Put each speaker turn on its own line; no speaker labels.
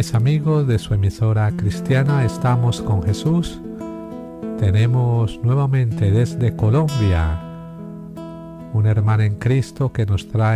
mis amigos de su emisora cristiana Estamos con Jesús. Tenemos nuevamente desde Colombia una hermana en Cristo que nos trae